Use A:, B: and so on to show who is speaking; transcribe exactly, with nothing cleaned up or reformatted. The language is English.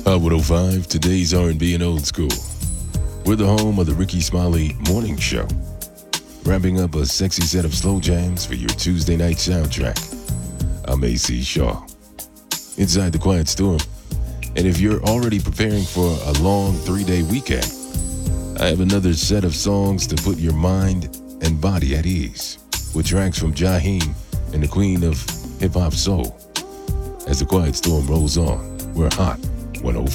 A: Hot one oh five, today's R and B and old school. We're the home of the Ricky Smiley Morning Show. Wrapping up a sexy set of slow jams for your Tuesday night soundtrack. I'm A C Shaw. Inside the Quiet Storm. And if you're already preparing for a long three-day weekend, I have another set of songs to put your mind and body at ease, with tracks from Jaheim and the queen of hip-hop soul. As the Quiet Storm rolls on, we're hot one oh five.